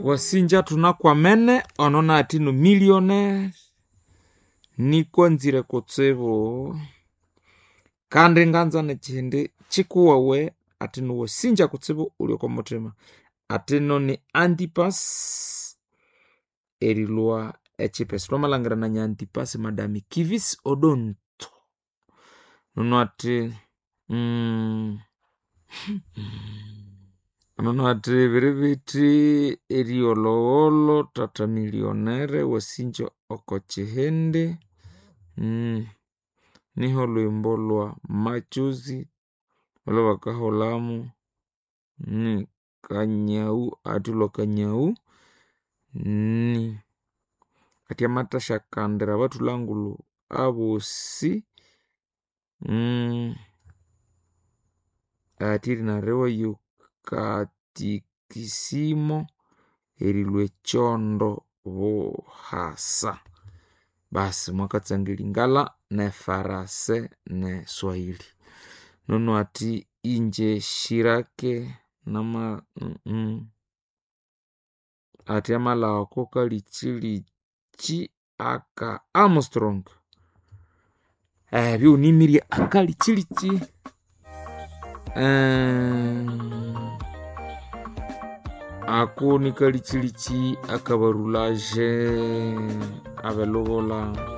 wasinja tunakwamene onona atino millionaire niko nzire kutsibu kandi nganza nechindi chikuwawe atino wasinja kutsibu ulioko mutima atino ni Antipas erilwa echipesi lomalangira na Antipas madami Kivis Odonto nono ati nono ati viriviti eriololo tata millionaire wasinja okochihende niho lwimbo lwa machozi wala wakaholamu ni kanyau atulo kanyau ni ati amatasha kandira watu langulu abosi atiri na rewa yukatikisimo erilwe chondo vohasa basi mwakatsangilingala ne farase ne Swahili nono ati inje shirake nama ati amala wakoka lichilichi aka Armstrong biu nimiri aka lichilichi ako nikalichilichi akabarulaje avelovola